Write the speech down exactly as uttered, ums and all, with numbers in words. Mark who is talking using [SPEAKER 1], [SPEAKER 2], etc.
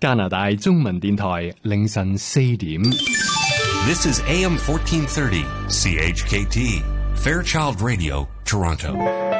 [SPEAKER 1] 加拿大中文電台凌晨四點。
[SPEAKER 2] This is A M fourteen thirty, C H K T, Fairchild Radio, Toronto.